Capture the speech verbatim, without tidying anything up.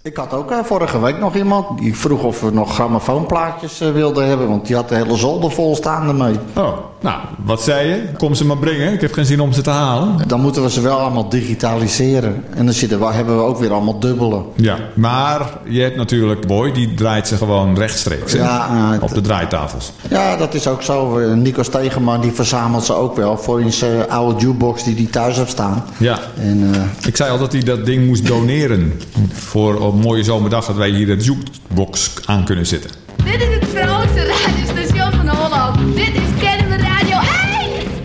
Ik had ook uh, vorige week nog iemand die vroeg of we nog grammofoonplaatjes uh, wilden hebben, want die had de hele zolder vol staan ermee. Oh, nou, wat zei je? Kom ze maar brengen, ik heb geen zin om ze te halen. Dan moeten we ze wel allemaal digitaliseren. En dan zitten we, hebben we ook weer allemaal dubbele. Ja, maar je hebt natuurlijk Boy, die draait ze gewoon rechtstreeks ja, uh, op de draaitafels. Ja, dat is ook zo. Nico Stegeman die verzamelt ze ook wel voor in zijn oude jukebox die hij thuis heeft staan. Ja, en, uh, ik zei al dat hij dat ding moest doneren voor op een mooie zomerdag dat wij hier de jukebox aan kunnen zetten. Dit is het grootste radiostation